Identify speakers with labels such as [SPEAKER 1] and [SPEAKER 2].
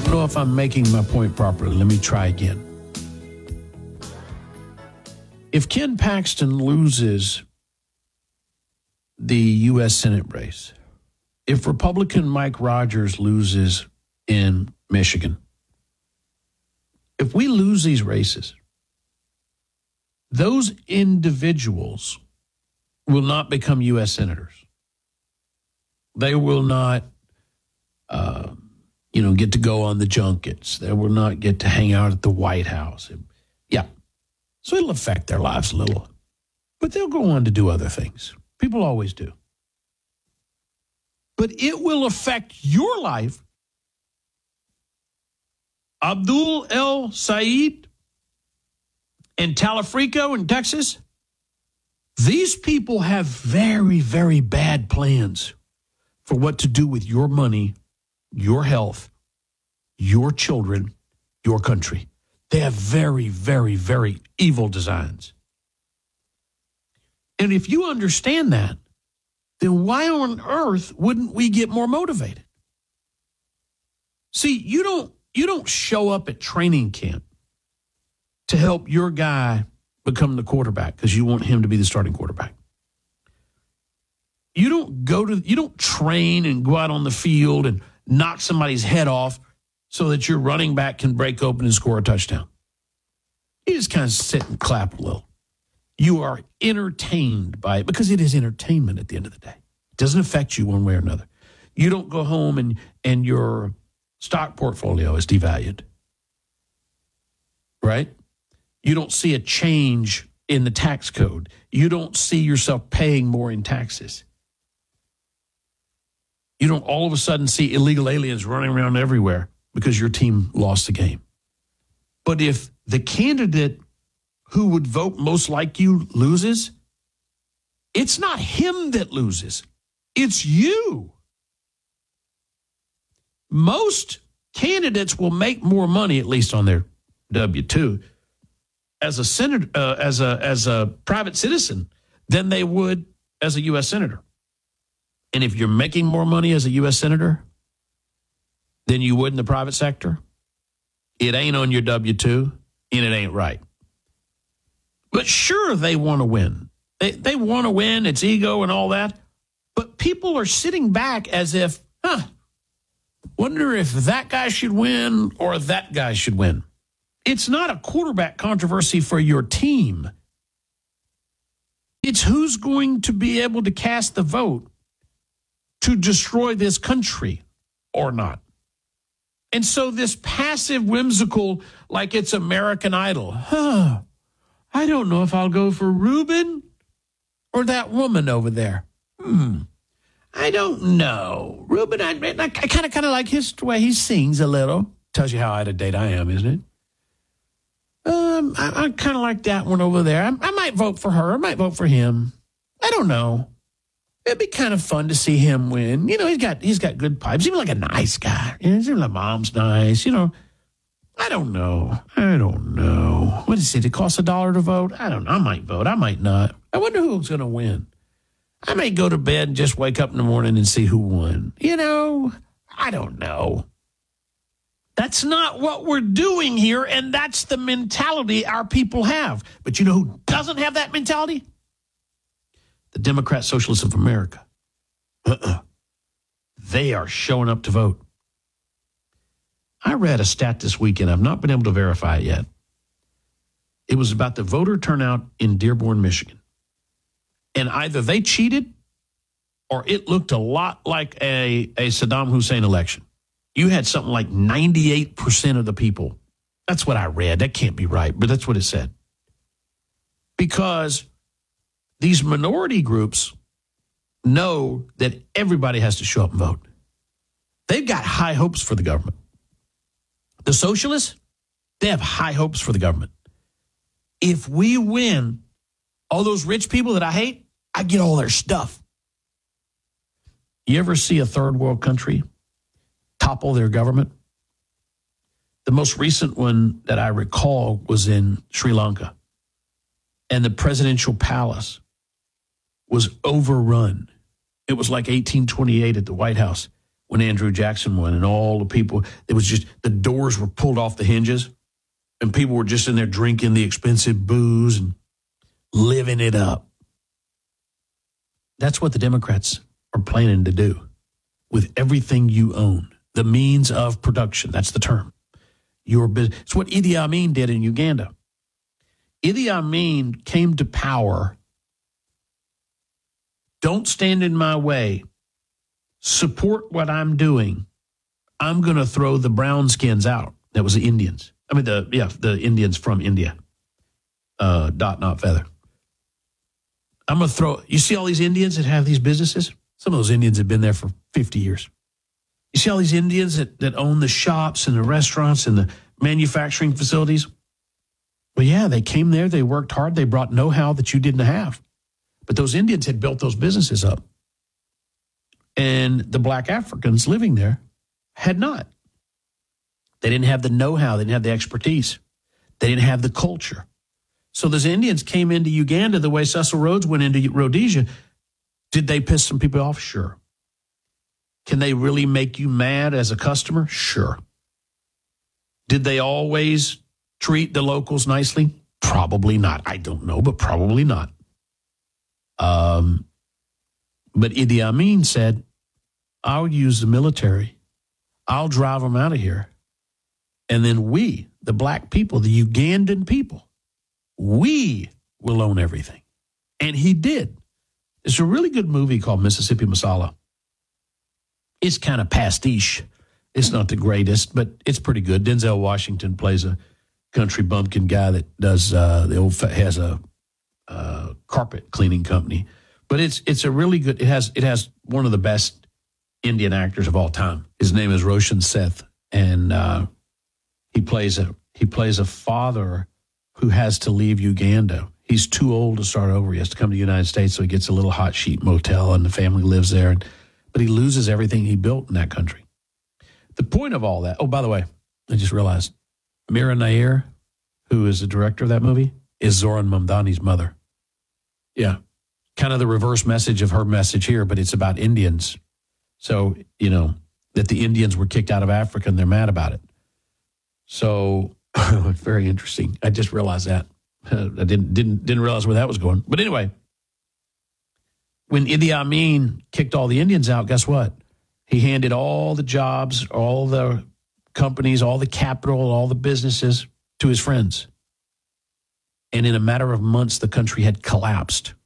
[SPEAKER 1] don't know if I'm making my point properly. Let me try again. If Ken Paxton loses the U.S. Senate race, if Republican Mike Rogers loses in Michigan, if we lose these races, those individuals will not become U.S. senators. They will not, get to go on the junkets. They will not get to hang out at the White House. Yeah. So it'll affect their lives a little. But they'll go on to do other things. People always do. But it will affect your life. Abdul El Sayed and Talafrico in Texas, these people have very, very bad plans for what to do with your money, your health, your children, your country. They have very, very, very evil designs. And if you understand that, then why on earth wouldn't we get more motivated? See, you don't show up at training camp to help your guy become the quarterback because you want him to be the starting quarterback. You don't train and go out on the field and knock somebody's head off so that your running back can break open and score a touchdown. You just kind of sit and clap a little. You are entertained by it because it is entertainment at the end of the day. It doesn't affect you one way or another. You don't go home and your stock portfolio is devalued, right? You don't see a change in the tax code. You don't see yourself paying more in taxes. You don't all of a sudden see illegal aliens running around everywhere because your team lost the game. But if the candidate who would vote most like you loses, it's not him that loses. It's you. Most candidates will make more money, at least on their W-2, as a senator, as a private citizen, than they would as a U.S. senator. And if you're making more money as a U.S. senator than you would in the private sector, it ain't on your W-2 and it ain't right. But sure, they want to win. They want to win. It's ego and all that. But people are sitting back as if, wonder if that guy should win or that guy should win. It's not a quarterback controversy for your team. It's who's going to be able to cast the vote to destroy this country or not. And so this passive, whimsical, like it's American Idol. I don't know if I'll go for Ruben or that woman over there. I don't know. Ruben, I kind of like his way he sings a little. Tells you how out of date I am, isn't it? I kind of like that one over there. I might vote for her. I might vote for him. I don't know. It'd be kind of fun to see him win. You know, he's got good pipes. He's like a nice guy. You know, seems like mom's nice. You know, I don't know. What is it? It costs $1 to vote? I don't know. I might vote. I might not. I wonder who's going to win. I may go to bed and just wake up in the morning and see who won. You know, I don't know. That's not what we're doing here, and that's the mentality our people have. But you know who doesn't have that mentality? The Democrat Socialists of America. They are showing up to vote. I read a stat this weekend. I've not been able to verify it yet. It was about the voter turnout in Dearborn, Michigan. And either they cheated or it looked a lot like a Saddam Hussein election. You had something like 98% of the people. That's what I read. That can't be right, but that's what it said. Because these minority groups know that everybody has to show up and vote. They've got high hopes for the government. The socialists, they have high hopes for the government. If we win, all those rich people that I hate, I get all their stuff. You ever see a third world country topple their government? The most recent one that I recall was in Sri Lanka. And the presidential palace was overrun. It was like 1828 at the White House when Andrew Jackson won, and all the people, it was just, the doors were pulled off the hinges, and people were just in there drinking the expensive booze and living it up. That's what the Democrats are planning to do with everything you own. The means of production, that's the term. Your business. It's what Idi Amin did in Uganda. Idi Amin came to power. Don't stand in my way. Support what I'm doing. I'm going to throw the brown skins out. That was the Indians. I mean, the Indians from India. Dot, not feather. I'm going to throw, you see all these Indians that have these businesses? Some of those Indians have been there for 50 years. You see all these Indians that own the shops and the restaurants and the manufacturing facilities? Well, yeah, they came there, they worked hard, they brought know-how that you didn't have. But those Indians had built those businesses up. And the black Africans living there had not. They didn't have the know-how, they didn't have the expertise. They didn't have the culture. So those Indians came into Uganda the way Cecil Rhodes went into Rhodesia. Did they piss some people off? Sure. Can they really make you mad as a customer? Sure. Did they always treat the locals nicely? Probably not. I don't know, but probably not. But Idi Amin said, I'll use the military. I'll drive them out of here. And then we, the black people, the Ugandan people, we will own everything. And he did. It's a really good movie called Mississippi Masala. It's kind of pastiche. It's not the greatest, but it's pretty good. Denzel Washington plays a country bumpkin guy that does has a carpet cleaning company. But it's a really good. It has one of the best Indian actors of all time. His name is Roshan Seth, and he plays a father who has to leave Uganda. He's too old to start over. He has to come to the United States, so he gets a little hot sheet motel, and the family lives there. But he loses everything he built in that country. The point of all that, oh, by the way, I just realized, Mira Nair, who is the director of that movie, is Zoran Mamdani's mother. Yeah, kind of the reverse message of her message here, but it's about Indians. So, that the Indians were kicked out of Africa and they're mad about it. So, very interesting. I just realized that. I didn't realize where that was going. But anyway, when Idi Amin kicked all the Indians out, guess what? He handed all the jobs, all the companies, all the capital, all the businesses to his friends. And in a matter of months, the country had collapsed.